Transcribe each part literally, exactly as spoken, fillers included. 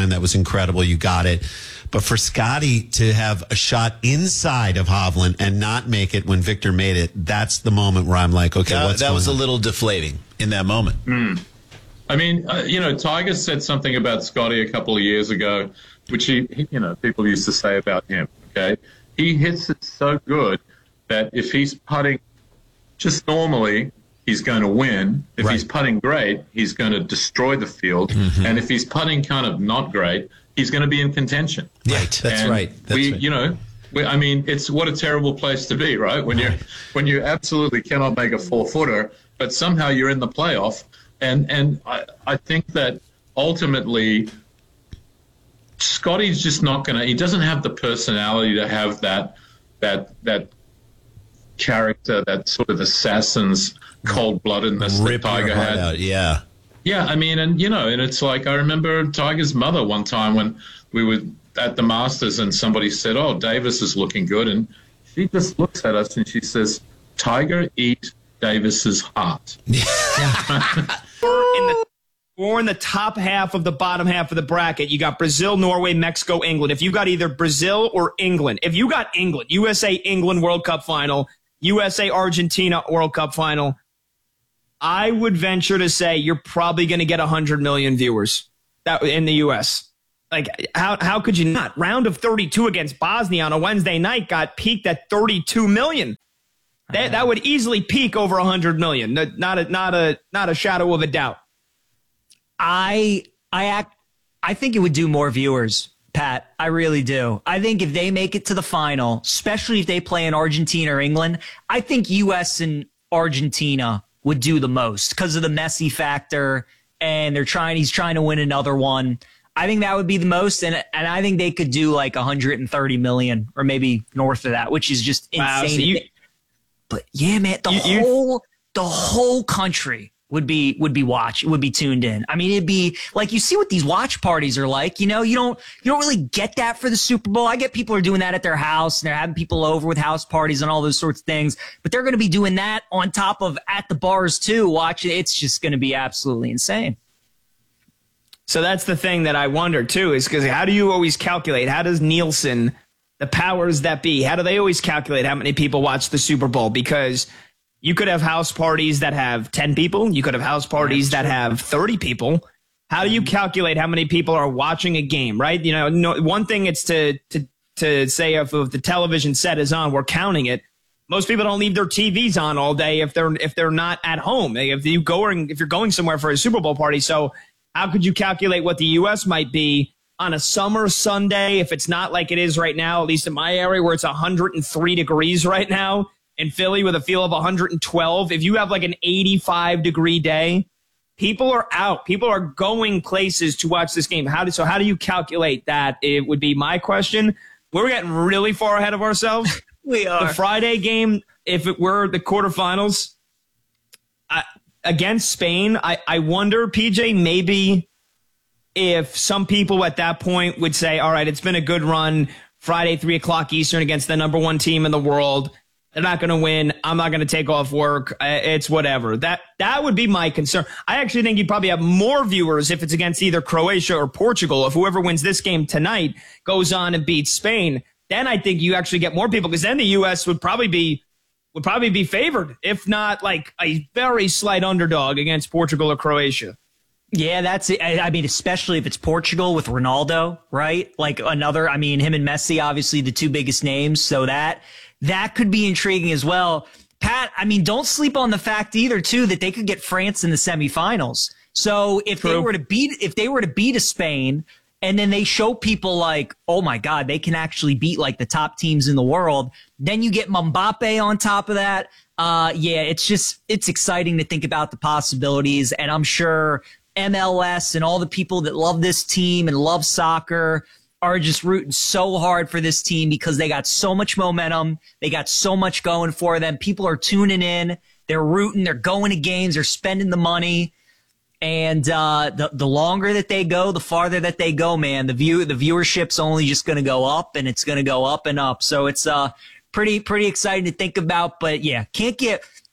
time. That was incredible. You got it. But for Scotty to have a shot inside of Hovland and not make it when Victor made it, that's the moment where I'm like, okay, that, what's that going was on? a little deflating in that moment. Mm. I mean, uh, you know, Tiger said something about Scotty a couple of years ago, which he, he, you know, people used to say about him. Okay, he hits it so good that if he's putting just normally, he's going to win. If Right. he's putting great, he's going to destroy the field. Mm-hmm. And if he's putting kind of not great, he's going to be in contention. Right. That's and right. That's we, right. you know, we, I mean, it's what a terrible place to be, right? When you when you absolutely cannot make a four footer, but somehow you're in the playoff. And and I, I think that ultimately, Scotty's just not going to. He doesn't have the personality to have that that that character, that sort of assassin's cold-bloodedness that Rip your Tiger heart had. out. Yeah. Yeah, I mean, and you know, and it's like I remember Tiger's mother one time when we were at the Masters and somebody said, "Oh, Davis is looking good," and she just looks at us and she says, "Tiger, eat Davis's heart." in the or in the top half of the bottom half of the bracket, you got Brazil, Norway, Mexico, England. If you got either Brazil or England, if you got England, U S A, England World Cup final, U S A, Argentina World Cup final, I would venture to say you're probably going to get one hundred million viewers that in the U S. Like, how how could you not? Round of thirty-two against Bosnia on a Wednesday night got peaked at thirty-two million. That that would easily peak over one hundred million. Not a not a not a shadow of a doubt. I I act I think it would do more viewers, Pat. I really do. I think if they make it to the final, especially if they play in Argentina or England, I think U S and Argentina would do the most because of the Messi factor, and they're trying he's trying to win another one. I think that would be the most, and and I think they could do like one hundred thirty million or maybe north of that, which is just insane. Wow, so you, but yeah, man, the you, whole the whole country would be would be watch would be tuned in. I mean, it'd be like you see what these watch parties are like. You know, you don't you don't really get that for the Super Bowl. I get people are doing that at their house and they're having people over with house parties and all those sorts of things. But they're going to be doing that on top of at the bars too. Watching it's just going to be absolutely insane. So that's the thing that I wonder too, is because how do you always calculate? How does Nielsen, the powers that be, how do they always calculate how many people watch the Super Bowl? Because you could have house parties that have ten people. You could have house parties that have thirty people. How do you calculate how many people are watching a game, right? You know, no, one thing it's to to to say if, if the television set is on, we're counting it. Most people don't leave their T Vs on all day if they're if they're not at home. If you go if you're going somewhere for a Super Bowl party, so how could you calculate what the U S might be on a summer Sunday if it's not like it is right now, at least in my area where it's one hundred three degrees right now, in Philly with a feel of one hundred twelve. If you have like an eighty-five degree day, people are out. People are going places to watch this game. How do, so how do you calculate that? It would be my question. We're getting really far ahead of ourselves. We are. The Friday game, if it were the quarterfinals, I, against Spain, I, I wonder, P J, maybe if some people at that point would say, all right, it's been a good run, Friday, three o'clock Eastern against the number one team in the world. They're not going to win. I'm not going to take off work. It's whatever. That that would be my concern. I actually think you'd probably have more viewers if it's against either Croatia or Portugal. If whoever wins this game tonight goes on and beats Spain, then I think you actually get more people, because then the U S would probably be would probably be favored, if not like a very slight underdog against Portugal or Croatia. Yeah, that's it. I mean, especially if it's Portugal with Ronaldo, right? Like another, I mean, him and Messi, obviously the two biggest names. So that, that could be intriguing as well. Pat, I mean, don't sleep on the fact either, too, that they could get France in the semifinals. So if True. they were to beat, if they were to beat a Spain, and then they show people like, oh my God, they can actually beat like the top teams in the world. Then you get Mbappe on top of that. Uh, yeah, it's just, it's exciting to think about the possibilities. And I'm sure M L S and all the people that love this team and love soccer are just rooting so hard for this team because they got so much momentum. They got so much going for them. People are tuning in. They're rooting. They're going to games. They're spending the money. And uh, the the longer that they go, the farther that they go, man, the view the viewership's only just going to go up, and it's going to go up and up. So it's uh pretty pretty exciting to think about. But yeah, can't get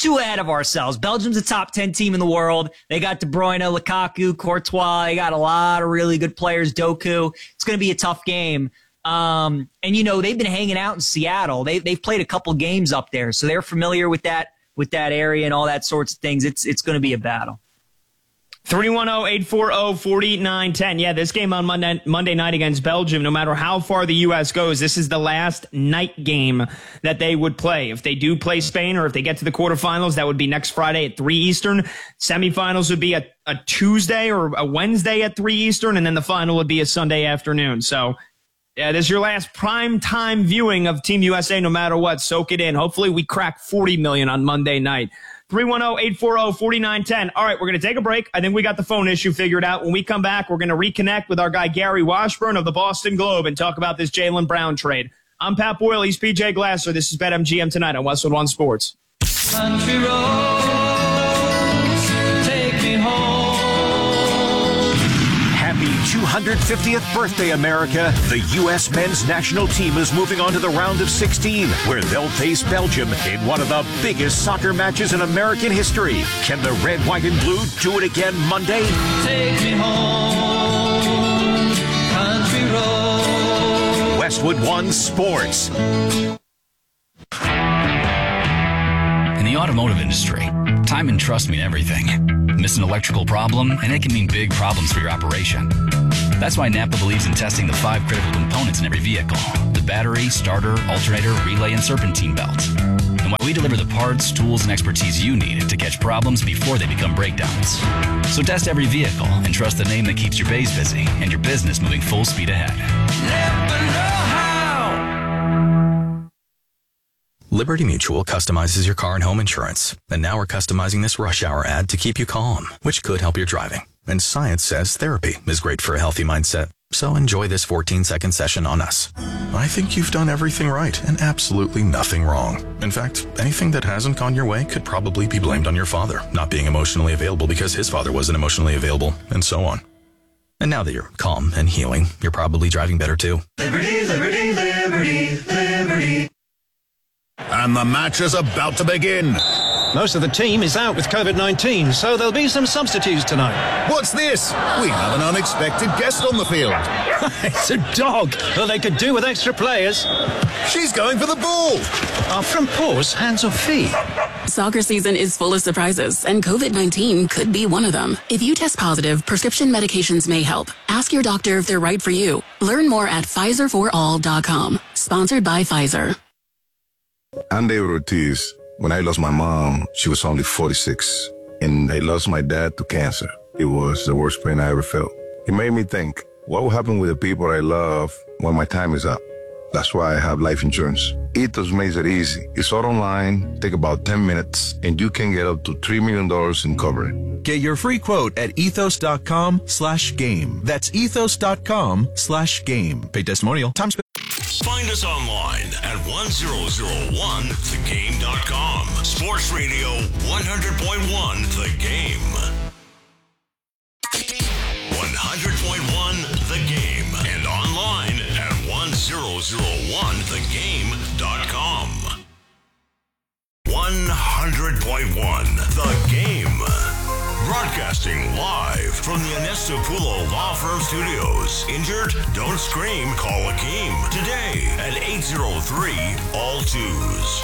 too ahead of ourselves. Belgium's a top ten team in the world. They got De Bruyne, Lukaku, Courtois. They got a lot of really good players. Doku. It's going to be a tough game. Um, and, you know, they've been hanging out in Seattle. They, they've played a couple games up there, so they're familiar with that with that area and all that sorts of things. It's it's going to be a battle. three one zero, eight four zero, four nine one zero. Yeah, this game on Monday, Monday night against Belgium, no matter how far the U S goes, this is the last night game that they would play. If they do play Spain or if they get to the quarterfinals, that would be next Friday at three Eastern. Semifinals would be a, a Tuesday or a Wednesday at three Eastern, and then the final would be a Sunday afternoon. So, yeah, this is your last prime time viewing of Team U S A no matter what. Soak it in. Hopefully we crack forty million on Monday night. three one zero, eight four zero, four nine one zero. All right, we're going to take a break. I think we got the phone issue figured out. When we come back, we're going to reconnect with our guy Gary Washburn of the Boston Globe and talk about this Jaylen Brown trade. I'm Pat Boyle. He's P J Glasser. This is BetMGM Tonight on Westwood One Sports. Country roads, take me home. Happy two hundred fiftieth birthday, America. The U S men's national team is moving on to the round of sixteen, where they'll face Belgium in one of the biggest soccer matches in American history. Can the red, white, and blue do it again Monday? Take me home, country road. Westwood One Sports. In the automotive industry, time and trust mean everything. Miss an electrical problem, and it can mean big problems for your operation. That's why Napa believes in testing the five critical components in every vehicle: the battery, starter, alternator, relay, and serpentine belts. And why we deliver the parts, tools, and expertise you need to catch problems before they become breakdowns. So test every vehicle and trust the name that keeps your bays busy and your business moving full speed ahead. Never know how. Liberty Mutual customizes your car and home insurance. And now we're customizing this rush hour ad to keep you calm, which could help your driving. And science says therapy is great for a healthy mindset. So enjoy this fourteen second session on us. I think you've done everything right and absolutely nothing wrong. In fact, anything that hasn't gone your way could probably be blamed on your father not being emotionally available because his father wasn't emotionally available, and so on. And now that you're calm and healing, you're probably driving better too. Liberty, liberty, liberty, liberty. And the match is about to begin. Most of the team is out with COVID nineteen, so there'll be some substitutes tonight. What's this? We have an unexpected guest on the field. It's a dog. Well, they could do with extra players. She's going for the ball. Are from paws, hands or feet? Soccer season is full of surprises, and COVID nineteen could be one of them. If you test positive, prescription medications may help. Ask your doctor if they're right for you. Learn more at Pfizer for all dot com. Sponsored by Pfizer. I'm David Ortiz. When I lost my mom, she was only forty-six, and I lost my dad to cancer. It was the worst pain I ever felt. It made me think, what will happen with the people I love when my time is up? That's why I have life insurance. Ethos makes it easy. It's all online, take about ten minutes, and you can get up to three million dollars in coverage. Get your free quote at ethos.com slash game. That's ethos.com slash game. Pay testimonial. Time spent. Find us online at one thousand one the game dot com. Sports Radio one hundred point one The Game. one hundred point one The Game. And online at one thousand one the game dot com. one hundred point one The Game. Broadcasting live from the Anestapulo Law Firm Studios. Injured? Don't scream. Call Akeem today at eight oh three all twos.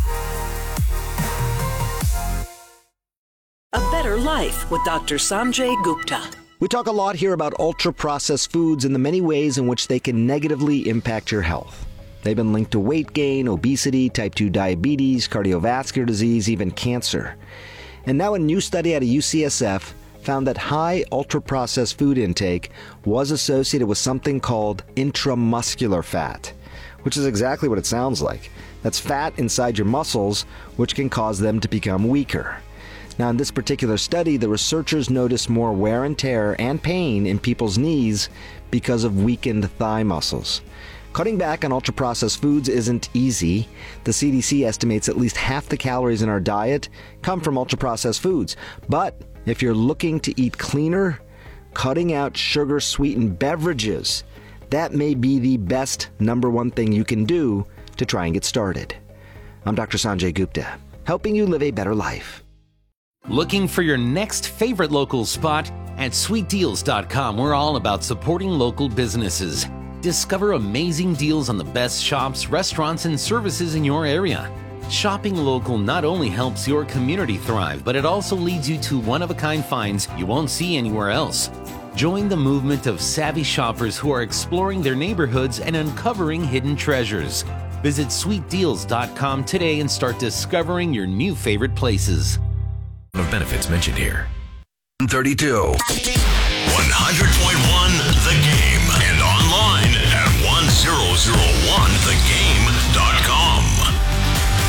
A Better Life with Doctor Sanjay Gupta. We talk a lot here about ultra-processed foods and the many ways in which they can negatively impact your health. They've been linked to weight gain, obesity, type two diabetes, cardiovascular disease, even cancer. And now a new study out of U C S F found that high ultra-processed food intake was associated with something called intramuscular fat, which is exactly what it sounds like. That's fat inside your muscles, which can cause them to become weaker. Now, in this particular study, the researchers noticed more wear and tear and pain in people's knees because of weakened thigh muscles. Cutting back on ultra-processed foods isn't easy. The C D C estimates at least half the calories in our diet come from ultra-processed foods. But if you're looking to eat cleaner, cutting out sugar-sweetened beverages, that may be the best number one thing you can do to try and get started. I'm Doctor Sanjay Gupta. helping you live a better life. Looking for your next favorite local spot? At sweet deals dot com, we're all about supporting local businesses. Discover amazing deals on the best shops, restaurants, and services in your area. Shopping local not only helps your community thrive, but it also leads you to one-of-a-kind finds you won't see anywhere else. Join the movement of savvy shoppers who are exploring their neighborhoods and uncovering hidden treasures. Visit sweet deals dot com today and start discovering your new favorite places. Of benefits mentioned here. thirty-two. one hundred point one The Game. And online at ten oh oh one the game